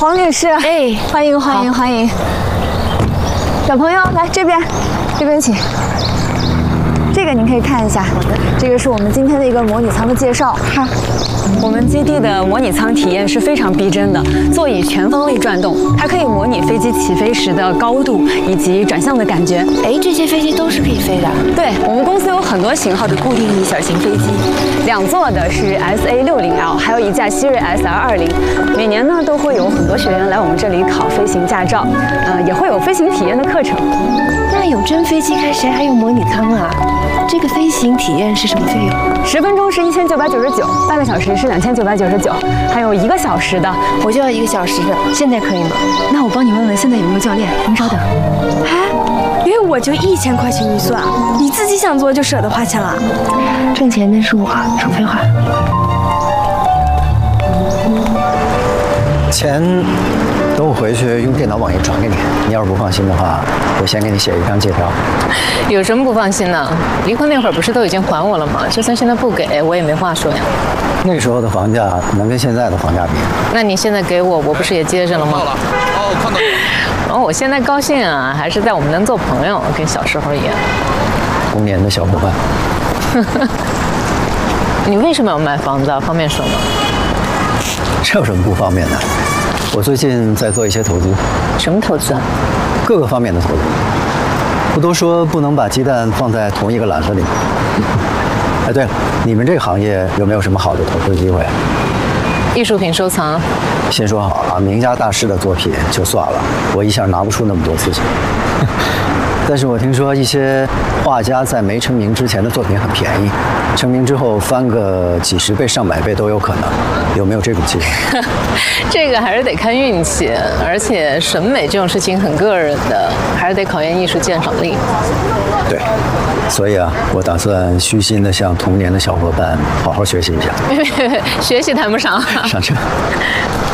王女士， 哎， 欢迎欢迎欢迎！小朋友来这边请。这个您可以看一下，这个是我们今天的一个模拟舱的介绍。哈，我们基地的模拟舱体验是非常逼真的，座椅全方位转动，还可以模拟飞机起飞时的高度以及转向的感觉。 哎，这些飞机都是可以飞的。 对，我们公司有很多型号的固定翼小型飞机，2座的是 SA60L， 还有一架希瑞 SR20。每年呢都会有很多学员来我们这里考飞行驾照，也会有飞行体验的课程。 那有真飞机开，谁还有模拟舱啊？这个飞行体验是什么费用 ？10分钟是1999，半个小时是2999，还有1个小时的， 我就要1个小时的，现在可以吗？ 那我帮你问问现在有没有教练，您稍等。 因为我就1000块钱预算，你自己想做就舍得花钱了。 挣钱的是我，少废话。 钱等我回去用电脑网页转给你，你要是不放心的话，我先给你写一张借条。 有什么不放心呢？离婚那会儿不是都已经还我了吗？就算现在不给，我也没话说呀。 那时候的房价能跟现在的房价比？ 那你现在给我，我不是也接着了吗？ 看到你。 然后我现在高兴啊，还是在我们能做朋友，跟小时候一样。 童年的小伙伴。 你为什么要卖房子啊？方便说吗？ 这有什么不方便的？我最近在做一些投资。 什么投资啊？ 各个方面的投资。不都说不能把鸡蛋放在同一个篮子里吗？哎，对了，你们这个行业有没有什么好的投资机会？ 艺术品收藏。 先说好啊，名家大师的作品就算了，我一下拿不出那么多资金。但是我听说一些画家在没成名之前的作品很便宜，成名之后翻个几十倍、上百倍都有可能，有没有这种机会？ 这个还是得看运气，而且审美这种事情很个人的，还是得考验艺术鉴赏力。 对，所以啊，我打算虚心的向童年的小伙伴好好学习一下。 学习谈不上。 上车。